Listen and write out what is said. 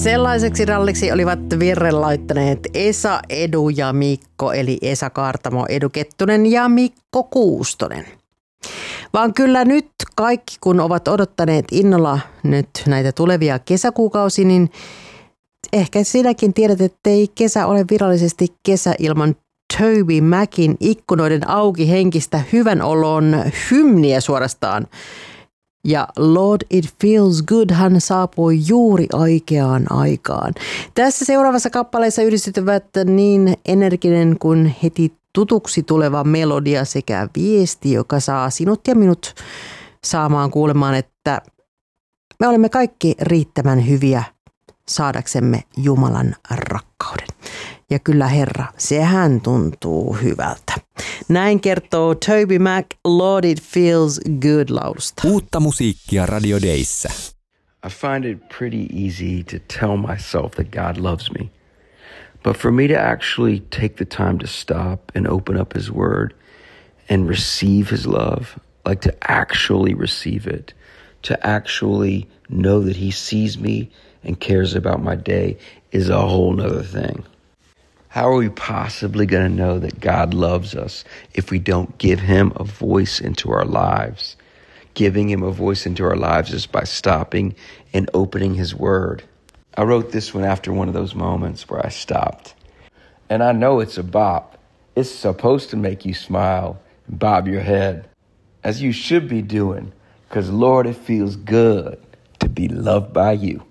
Sellaiseksi ralliksi olivat virren laittaneet Esa, Edu ja Mikko, eli Esa Kaartamo, Edu Kettunen ja Mikko Kuustonen. Vaan kyllä nyt kaikki, kun ovat odottaneet innolla nyt näitä tulevia kesäkuukausia, niin ehkä sinäkin tiedät, ettei kesä ole virallisesti kesä ilman Toby Macin ikkunoiden auki henkistä hyvän olon hymniä suorastaan. Ja Lord It Feels Good hän saapui juuri oikeaan aikaan. Tässä seuraavassa kappaleessa yhdistyvät niin energinen kuin heti tutuksi tuleva melodia sekä viesti, joka saa sinut ja minut saamaan kuulemaan, että me olemme kaikki riittävän hyviä saadaksemme Jumalan rakkauden. Ja kyllä Herra, sehän tuntuu hyvältä. Näin kertoo Toby Mac, Lord It Feels Good -laulusta. Uutta musiikkia Radio Dayssä. I find it pretty easy to tell myself that God loves me. But for me to actually take the time to stop and open up his word and receive his love, like to actually receive it, to actually know that he sees me and cares about my day is a whole nother thing. How are we possibly going to know that God loves us if we don't give him a voice into our lives? Giving him a voice into our lives is by stopping and opening his word. I wrote this one after one of those moments where I stopped. And I know it's a bop. It's supposed to make you smile and bob your head, as you should be doing, because Lord, it feels good to be loved by you.